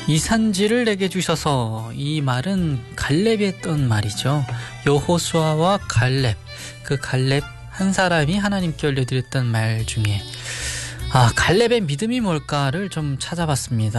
이 산지를 내게 주셔서, 이 말은 갈렙이 했던 말이죠. 여호수아와 갈렙, 그 갈렙 한 사람이 하나님께 올려드렸던 말 중에 갈렙의 믿음이 뭘까를 좀 찾아봤습니다.